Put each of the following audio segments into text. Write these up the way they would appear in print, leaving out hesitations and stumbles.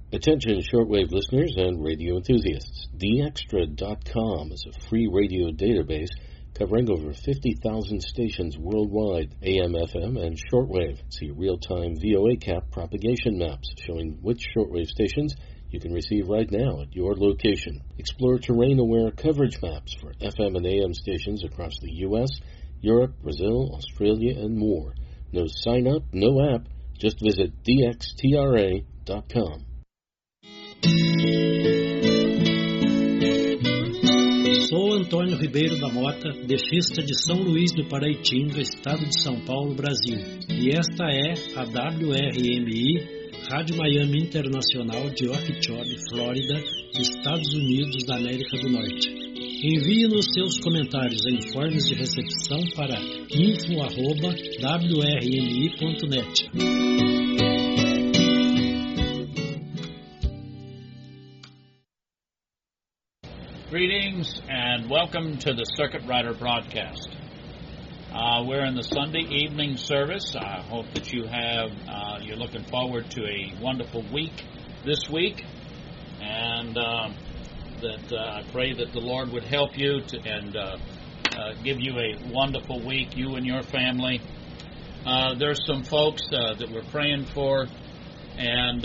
Attention shortwave listeners and radio enthusiasts. DXtra.com is a free radio database covering over 50,000 stations worldwide, AM, FM, and shortwave. See real-time VOA cap propagation maps showing which shortwave stations you can receive right now at your location. Explore terrain-aware coverage maps for FM and AM stations across the U.S., Europe, Brazil, Australia, and more. No sign-up, no app. Just visit DXTRA.com. Sou Antônio Ribeiro da Mota, defista de São Luís do Paraitinga, estado de São Paulo, Brasil. E esta é a WRMI, Rádio Miami Internacional de Okeechobee, Flórida, Estados Unidos da América do Norte. Envie-nos seus comentários em formas de recepção para info@wrmi.net. Greetings and welcome to the Circuit Rider broadcast. We're in the Sunday evening service. I hope that you're looking forward to a wonderful week this week, and that I pray that the Lord would help you and give you a wonderful week, you and your family. There's some folks that we're praying for, and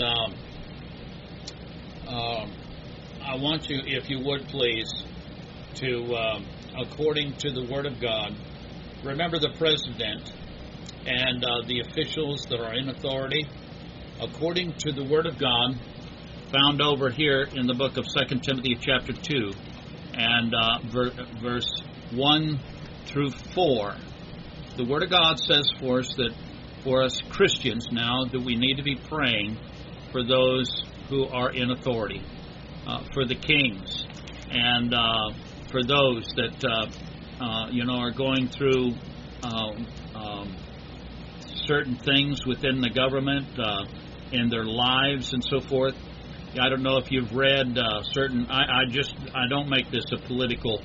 I want you, if you would please, to, according to the Word of God, remember the President and the officials that are in authority, according to the Word of God, found over here in the book of 2 Timothy chapter 2, and verse 1 through 4. The Word of God says for us that for us Christians now that we need to be praying for those who are in authority. For the kings, and for those that are going through certain things within the government in their lives and so forth. I don't know if you've read certain. I don't make this a political.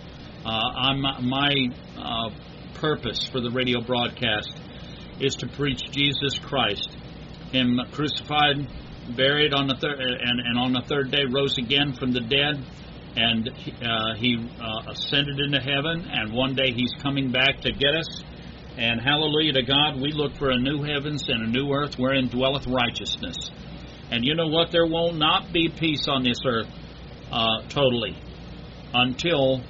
My purpose for the radio broadcast is to preach Jesus Christ, Him crucified, buried on the third, and on the third day rose again from the dead, and he ascended into heaven, and one day He's coming back to get us. And hallelujah to God, we look for a new heavens and a new earth wherein dwelleth righteousness. And you know what? There will not be peace on this earth totally until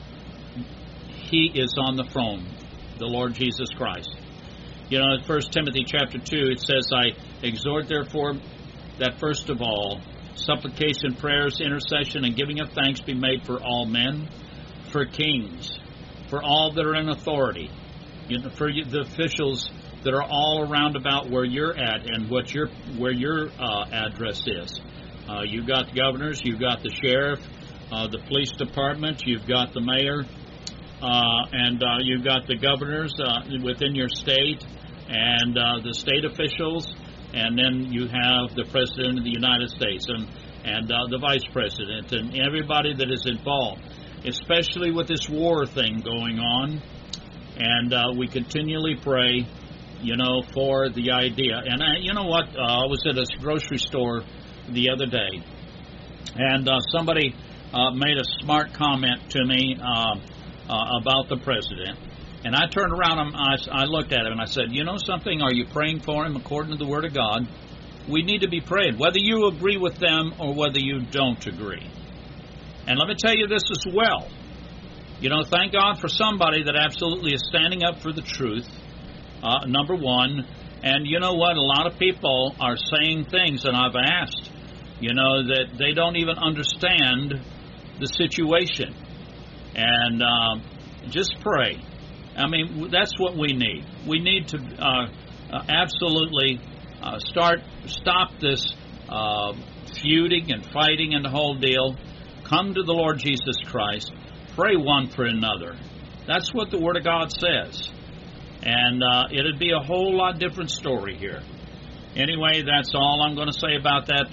He is on the throne, the Lord Jesus Christ. You know, in 1 Timothy chapter 2, it says, I exhort therefore that first of all, supplication, prayers, intercession, and giving of thanks be made for all men, for kings, for all that are in authority, for the officials that are all around about where you're at and where your address is. You've got the governors, you've got the sheriff, the police department, you've got the mayor, and you've got the governors within your state, and the state officials. And then you have the President of the United States and the Vice President and everybody that is involved, especially with this war thing going on. And we continually pray, for the idea. And you know what? I was at a grocery store the other day, and somebody made a smart comment to me about the President. And I turned around and I looked at him and I said, you know something? Are you praying for him according to the Word of God? We need to be praying, whether you agree with them or whether you don't agree. And let me tell you this as well. Thank God for somebody that absolutely is standing up for the truth, number one. And you know what? A lot of people are saying things, and I've asked, that they don't even understand the situation. And just pray. I mean, that's what we need. We need to absolutely stop this feuding and fighting and the whole deal. Come to the Lord Jesus Christ. Pray one for another. That's what the Word of God says. And it'd be a whole lot different story here. Anyway, that's all I'm going to say about that.